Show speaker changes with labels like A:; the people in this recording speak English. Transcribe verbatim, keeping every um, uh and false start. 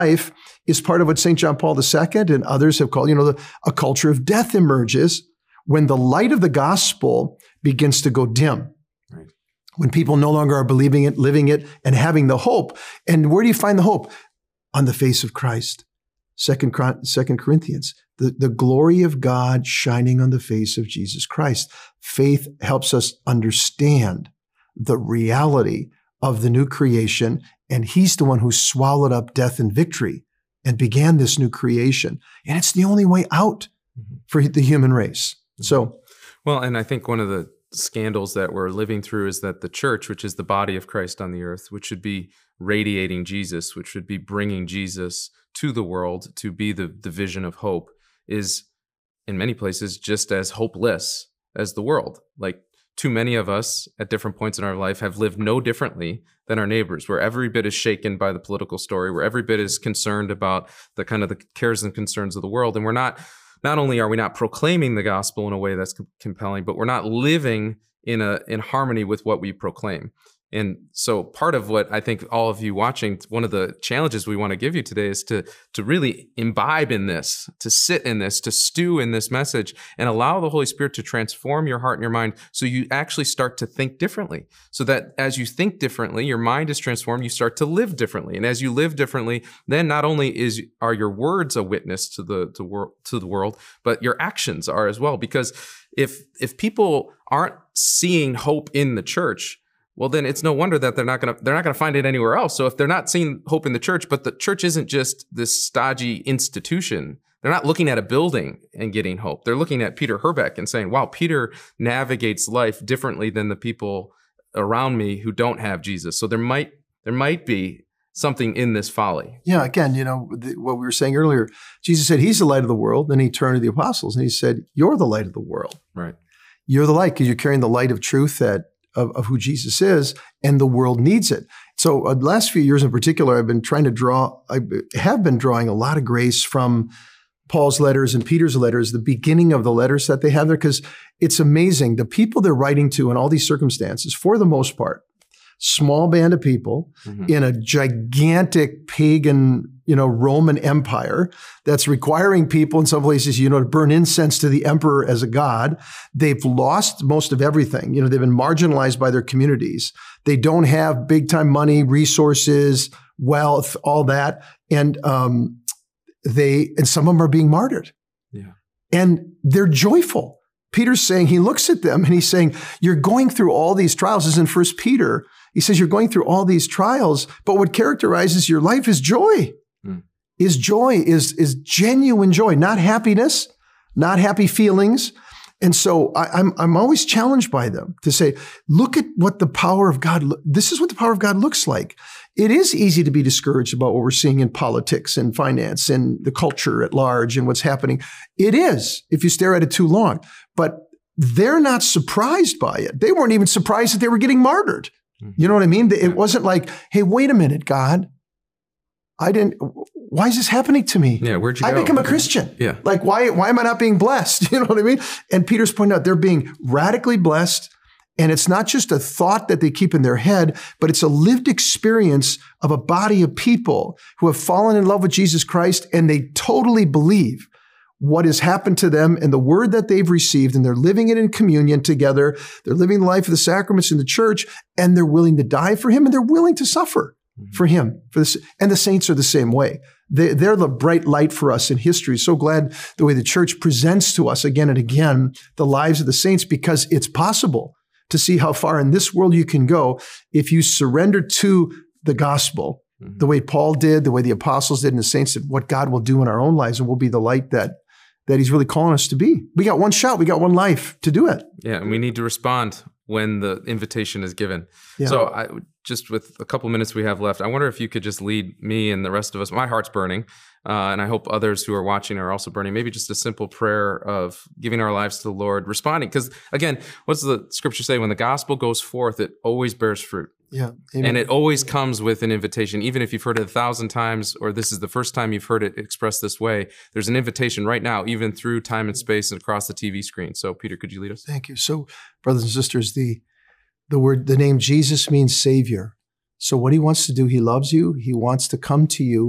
A: life is part of what Saint John Paul the Second and others have called, you know, the, a culture of death emerges when the light of the gospel begins to go dim.
B: Right.
A: When people no longer are believing it, living it, and having the hope. And where do you find the hope? On the face of Christ. Second, Second Corinthians, the, the glory of God shining on the face of Jesus Christ. Faith helps us understand the reality of the new creation, and he's the one who swallowed up death and victory and began this new creation. And it's the only way out mm-hmm. for the human race. So,
B: well, and I think one of the scandals that we're living through is that the church, which is the body of Christ on the earth, which should be radiating Jesus, which should be bringing Jesus to the world to be the, the vision of hope, is in many places just as hopeless as the world. Like, too many of us at different points in our life have lived no differently than our neighbors. We're every bit is shaken by the political story. We're every bit is concerned about the kind of the cares and concerns of the world. And we're not, not only are we not proclaiming the gospel in a way that's compelling, but we're not living in a in harmony with what we proclaim. And so part of what I think all of you watching, one of the challenges we want to give you today is to, to really imbibe in this, to sit in this, to stew in this message, and allow the Holy Spirit to transform your heart and your mind so you actually start to think differently. So that as you think differently, your mind is transformed, you start to live differently. And as you live differently, then not only is are your words a witness to the to, wor- to the world, but your actions are as well. Because if if people aren't seeing hope in the church, well, then it's no wonder that they're not going to they're not going to find it anywhere else. So if they're not seeing hope in the church, but the church isn't just this stodgy institution, they're not looking at a building and getting hope. They're looking at Peter Herbeck and saying, wow, Peter navigates life differently than the people around me who don't have Jesus. So there might there might be something in this folly.
A: Yeah, again, you know, the, what we were saying earlier, Jesus said he's the light of the world. Then he turned to the apostles and he said, you're the light of the world.
B: Right.
A: You're the light because you're carrying the light of truth that Of, of who Jesus is, and the world needs it. So uh, the last few years in particular, I've been trying to draw, I have been drawing a lot of grace from Paul's letters and Peter's letters, the beginning of the letters that they have there, because it's amazing. The people they're writing to in all these circumstances, for the most part, small band of people mm-hmm. in a gigantic pagan, you know, Roman empire that's requiring people in some places, you know, to burn incense to the emperor as a god. They've lost most of everything. You know, they've been marginalized by their communities. They don't have big time money, resources, wealth, all that. And, um, they, and some of them are being martyred.
B: Yeah.
A: And they're joyful. Peter's saying, he looks at them and he's saying, you're going through all these trials. This is in First Peter. He says, you're going through all these trials, but what characterizes your life is joy. Mm. Is joy, is, is genuine joy, not happiness, not happy feelings. And so I, I'm, I'm always challenged by them to say, look at what the power of God, lo- this is what the power of God looks like. It is easy to be discouraged about what we're seeing in politics and finance and the culture at large and what's happening. It is, if you stare at it too long. But they're not surprised by it. They weren't even surprised that they were getting martyred. Mm-hmm. You know what I mean? It wasn't like, hey, wait a minute, God. I didn't, why is this happening to me?
B: Yeah, where'd you
A: I
B: go?
A: become a Christian.
B: Yeah.
A: Like, why, why am I not being blessed? You know what I mean? And Peter's pointing out they're being radically blessed. And it's not just a thought that they keep in their head, but it's a lived experience of a body of people who have fallen in love with Jesus Christ, and they totally believe what has happened to them and the word that they've received, and they're living it in communion together. They're living the life of the sacraments in the church, and they're willing to die for him, and they're willing to suffer mm-hmm. for him. For this, and the saints are the same way. They, they're the bright light for us in history. So glad the way the church presents to us again and again the lives of the saints, because it's possible to see how far in this world you can go if you surrender to the gospel, mm-hmm. the way Paul did, the way the apostles did, and the saints did, what God will do in our own lives, and we'll be the light that that he's really calling us to be. We got one shot. We got one life to do it.
B: Yeah, and we need to respond when the invitation is given. Yeah. So I, just with a couple minutes we have left, I wonder if you could just lead me and the rest of us. My heart's burning, uh, and I hope others who are watching are also burning. Maybe just a simple prayer of giving our lives to the Lord, responding. Because again, what's the scripture say? When the gospel goes forth, it always bears fruit.
A: Yeah,
B: amen. And it always comes with an invitation. Even if you've heard it a thousand times, or this is the first time you've heard it expressed this way, there's an invitation right now, even through time and space and across the T V screen. So, Peter, could you lead us?
A: Thank you. So, brothers and sisters, the the word, the name Jesus means Savior. So, what he wants to do, he loves you. He wants to come to you